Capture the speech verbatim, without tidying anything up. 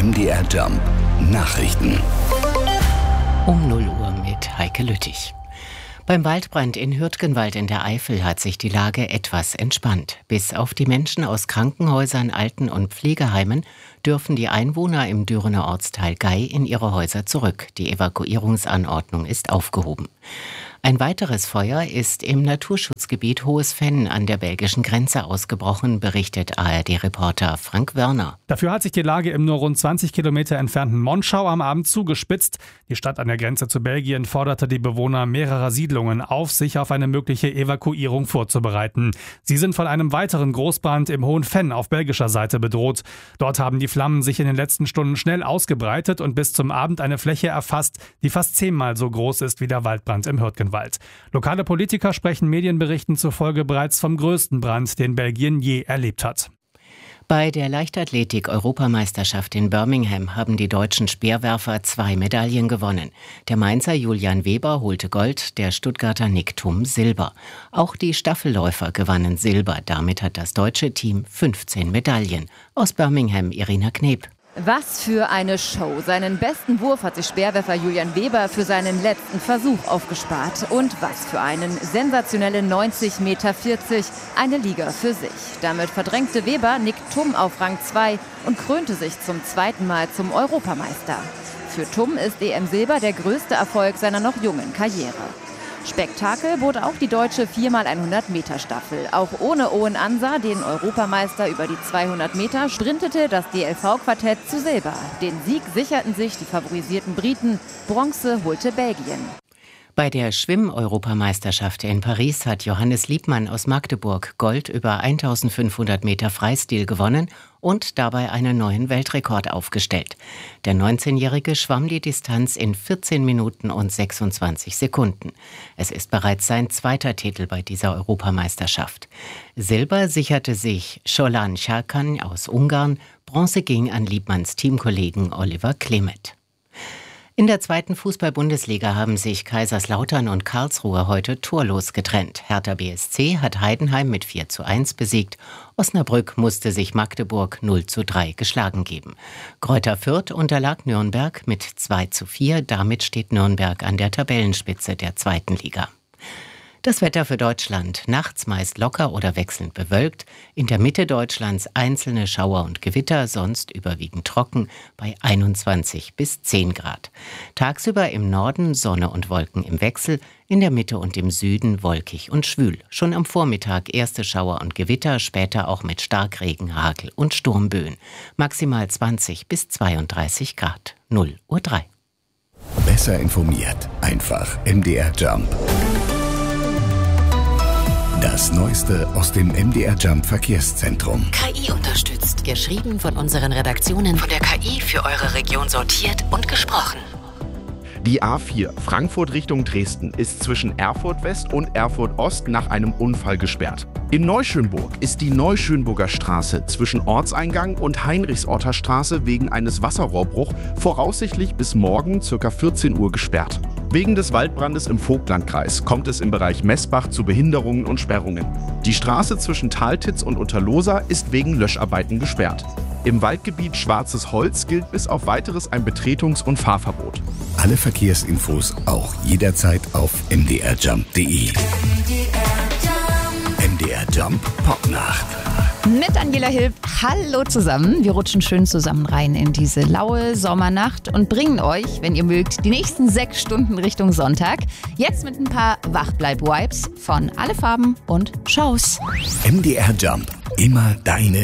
M D R Jump Nachrichten. Um null Uhr mit Heike Lüttich. Beim Waldbrand in Hürtgenwald in der Eifel hat sich die Lage etwas entspannt. Bis auf die Menschen aus Krankenhäusern, Alten- und Pflegeheimen dürfen die Einwohner im Dürener Ortsteil Gei in ihre Häuser zurück. Die Evakuierungsanordnung ist aufgehoben. Ein weiteres Feuer ist im Naturschutzgebiet Hohes Venn an der belgischen Grenze ausgebrochen, berichtet A R D-Reporter Frank Wörner. Dafür hat sich die Lage im nur rund zwanzig Kilometer entfernten Monschau am Abend zugespitzt. Die Stadt an der Grenze zu Belgien forderte die Bewohner mehrerer Siedlungen auf, sich auf eine mögliche Evakuierung vorzubereiten. Sie sind von einem weiteren Großbrand im Hohen Venn auf belgischer Seite bedroht. Dort haben die Flammen sich in den letzten Stunden schnell ausgebreitet und bis zum Abend eine Fläche erfasst, die fast zehnmal so groß ist wie der Waldbrand im Hürtgenwald. Lokale Politiker sprechen Medienberichten zufolge bereits vom größten Brand, den Belgien je erlebt hat. Bei der Leichtathletik-Europameisterschaft in Birmingham haben die deutschen Speerwerfer zwei Medaillen gewonnen. Der Mainzer Julian Weber holte Gold, der Stuttgarter Nick Thum Silber. Auch die Staffelläufer gewannen Silber. Damit hat das deutsche Team fünfzehn Medaillen. Aus Birmingham Irina Kneb. Was für eine Show. Seinen besten Wurf hat sich Speerwerfer Julian Weber für seinen letzten Versuch aufgespart. Und was für einen sensationellen neunzig Komma vierzig Meter. Eine Liga für sich. Damit verdrängte Weber Nick Thum auf Rang zwei und krönte sich zum zweiten Mal zum Europameister. Für Thum ist E M-Silber der größte Erfolg seiner noch jungen Karriere. Spektakel bot auch die deutsche vier mal hundert Meter Staffel. Auch ohne Owen Ansa, den Europameister über die zweihundert Meter, sprintete das D L V-Quartett zu Silber. Den Sieg sicherten sich die favorisierten Briten. Bronze holte Belgien. Bei der Schwimm-Europameisterschaft in Paris hat Johannes Liebmann aus Magdeburg Gold über eintausendfünfhundert Meter Freistil gewonnen und dabei einen neuen Weltrekord aufgestellt. Der neunzehnjährige schwamm die Distanz in vierzehn Minuten und sechsundzwanzig Sekunden. Es ist bereits sein zweiter Titel bei dieser Europameisterschaft. Silber sicherte sich Scholan Şarkan aus Ungarn, Bronze ging an Liebmanns Teamkollegen Oliver Klemet. In der zweiten Fußball-Bundesliga haben sich Kaiserslautern und Karlsruhe heute torlos getrennt. Hertha B S C hat Heidenheim mit vier zu eins besiegt. Osnabrück musste sich Magdeburg null zu drei geschlagen geben. Greuther Fürth unterlag Nürnberg mit zwei zu vier. Damit steht Nürnberg an der Tabellenspitze der zweiten Liga. Das Wetter für Deutschland. Nachts meist locker oder wechselnd bewölkt. In der Mitte Deutschlands einzelne Schauer und Gewitter, sonst überwiegend trocken bei einundzwanzig bis zehn Grad. Tagsüber im Norden Sonne und Wolken im Wechsel, in der Mitte und im Süden wolkig und schwül. Schon am Vormittag erste Schauer und Gewitter, später auch mit Starkregen, Hagel und Sturmböen. Maximal zwanzig bis zweiunddreißig Grad. null Uhr drei. Besser informiert. Einfach M D R Jump. Das Neueste aus dem M D R Jump Verkehrszentrum. K I unterstützt. Geschrieben von unseren Redaktionen. Von der K I für eure Region sortiert und gesprochen. Die A vier Frankfurt Richtung Dresden ist zwischen Erfurt West und Erfurt Ost nach einem Unfall gesperrt. In Neuschönburg ist die Neuschönburger Straße zwischen Ortseingang und Heinrichsorter Straße wegen eines Wasserrohrbruchs voraussichtlich bis morgen ca. vierzehn Uhr gesperrt. Wegen des Waldbrandes im Vogtlandkreis kommt es im Bereich Messbach zu Behinderungen und Sperrungen. Die Straße zwischen Taltitz und Unterlosa ist wegen Löscharbeiten gesperrt. Im Waldgebiet Schwarzes Holz gilt bis auf Weiteres ein Betretungs- und Fahrverbot. Alle Verkehrsinfos auch jederzeit auf m d r jump punkt d e. M D R Jump Popnacht. Mit Angela Hilb, hallo zusammen. Wir rutschen schön zusammen rein in diese laue Sommernacht und bringen euch, wenn ihr mögt, die nächsten sechs Stunden Richtung Sonntag. Jetzt mit ein paar Wachbleib-Vibes von Alle Farben und Shows. M D R Jump, immer deine